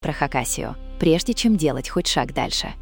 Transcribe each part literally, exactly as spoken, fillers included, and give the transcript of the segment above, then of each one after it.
про Хакасию, прежде чем делать хоть шаг дальше.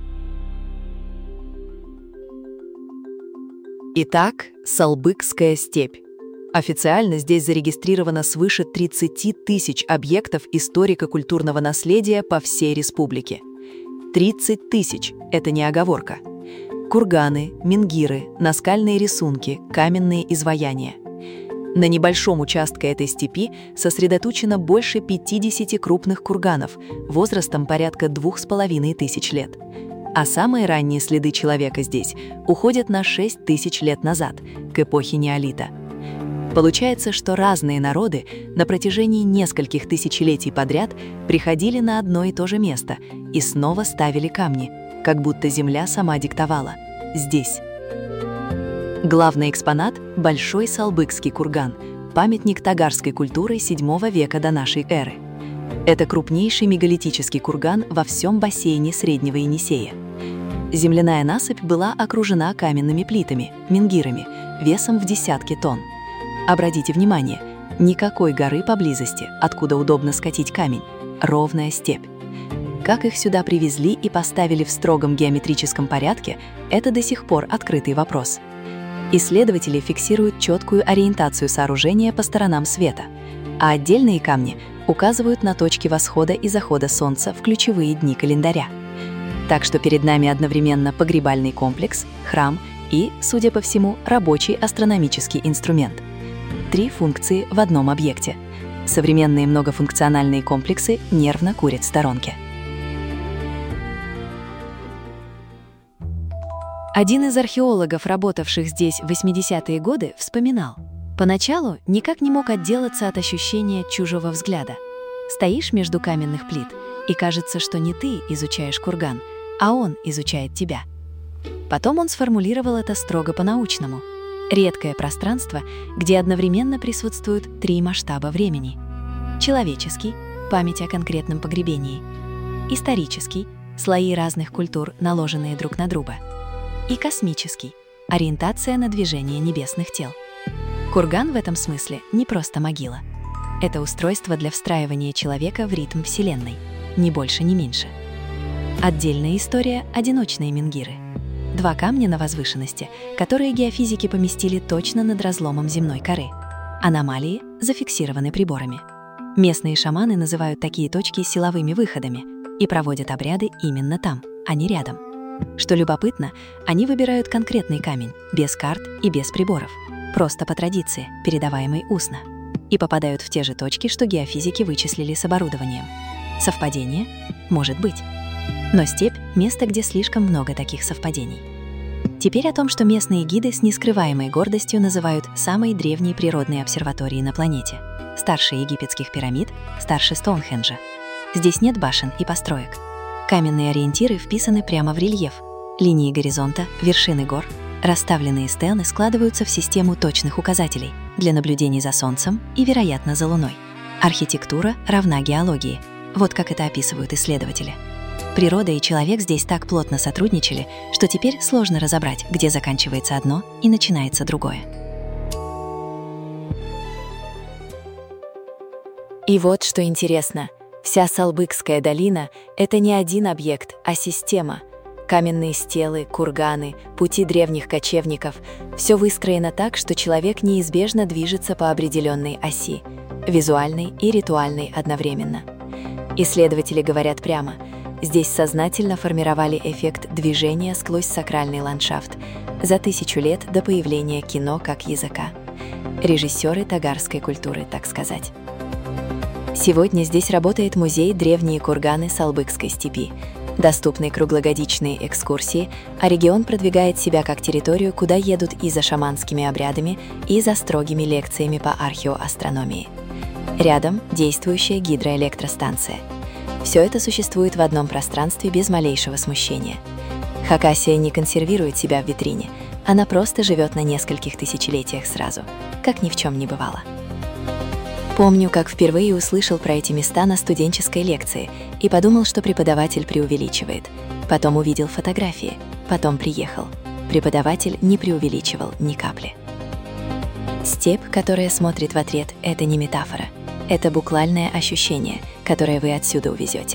Итак, Салбыкская степь. Официально здесь зарегистрировано свыше тридцати тысяч объектов историко-культурного наследия по всей республике. тридцать тысяч – это не оговорка. Курганы, менгиры, наскальные рисунки, каменные изваяния. На небольшом участке этой степи сосредоточено больше пятидесяти крупных курганов, возрастом порядка двух с половиной тысяч лет. А самые ранние следы человека здесь уходят на шесть тысяч лет назад, к эпохе неолита. Получается, что разные народы на протяжении нескольких тысячелетий подряд приходили на одно и то же место и снова ставили камни, как будто земля сама диктовала – здесь. Главный экспонат – Большой Салбыкский курган, памятник тагарской культуры седьмого века до нашей эры. Это крупнейший мегалитический курган во всем бассейне Среднего Енисея. Земляная насыпь была окружена каменными плитами, менгирами, весом в десятки тонн. Обратите внимание, никакой горы поблизости, откуда удобно скатить камень, ровная степь. Как их сюда привезли и поставили в строгом геометрическом порядке, это до сих пор открытый вопрос. Исследователи фиксируют четкую ориентацию сооружения по сторонам света, а отдельные камни указывают на точки восхода и захода Солнца в ключевые дни календаря. Так что перед нами одновременно погребальный комплекс, храм и, судя по всему, рабочий астрономический инструмент. Три функции в одном объекте. Современные многофункциональные комплексы нервно курят в сторонке. Один из археологов, работавших здесь в восьмидесятые годы, вспоминал: «Поначалу никак не мог отделаться от ощущения чужого взгляда. Стоишь между каменных плит, и кажется, что не ты изучаешь курган, а он изучает тебя». Потом он сформулировал это строго по-научному. Редкое пространство, где одновременно присутствуют три масштаба времени. Человеческий — память о конкретном погребении. Исторический — слои разных культур, наложенные друг на друга. И космический — ориентация на движение небесных тел. Курган в этом смысле не просто могила. Это устройство для встраивания человека в ритм Вселенной, ни больше, ни меньше. Отдельная история — одиночные менгиры. Два камня на возвышенности, которые геофизики поместили точно над разломом земной коры. Аномалии зафиксированы приборами. Местные шаманы называют такие точки силовыми выходами и проводят обряды именно там, а не рядом. Что любопытно, они выбирают конкретный камень, без карт и без приборов, просто по традиции, передаваемой устно, и попадают в те же точки, что геофизики вычислили с оборудованием. Совпадение? Может быть. Но степь — место, где слишком много таких совпадений. Теперь о том, что местные гиды с нескрываемой гордостью называют самой древней природной обсерваторией на планете. Старше египетских пирамид, старше Стоунхенджа. Здесь нет башен и построек. Каменные ориентиры вписаны прямо в рельеф. Линии горизонта, вершины гор, расставленные стены складываются в систему точных указателей для наблюдений за Солнцем и, вероятно, за Луной. Архитектура равна геологии. Вот как это описывают исследователи. Природа и человек здесь так плотно сотрудничали, что теперь сложно разобрать, где заканчивается одно и начинается другое. И вот что интересно. Вся Салбыкская долина — это не один объект, а система. Каменные стелы, курганы, пути древних кочевников — все выстроено так, что человек неизбежно движется по определенной оси, визуальной и ритуальной одновременно. Исследователи говорят прямо, здесь сознательно формировали эффект движения сквозь сакральный ландшафт за тысячу лет до появления кино как языка. Режиссеры тагарской культуры, так сказать. Сегодня здесь работает музей «Древние курганы Салбыкской степи». Доступны круглогодичные экскурсии, а регион продвигает себя как территорию, куда едут и за шаманскими обрядами, и за строгими лекциями по археоастрономии. Рядом действующая гидроэлектростанция. Все это существует в одном пространстве без малейшего смущения. Хакасия не консервирует себя в витрине, она просто живет на нескольких тысячелетиях сразу, как ни в чем не бывало. Помню, как впервые услышал про эти места на студенческой лекции и подумал, что преподаватель преувеличивает. Потом увидел фотографии, потом приехал. Преподаватель не преувеличивал ни капли. Степь, которая смотрит в ответ, это не метафора. Это буквальное ощущение, которое вы отсюда увезете.